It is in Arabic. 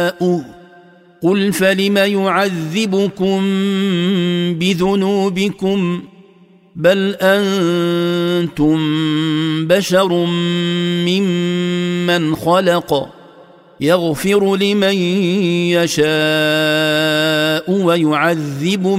قل فلم يعذبكم بذنوبكم بل أنتم بشر ممن خلق يغفر لمن يشاء ويعذب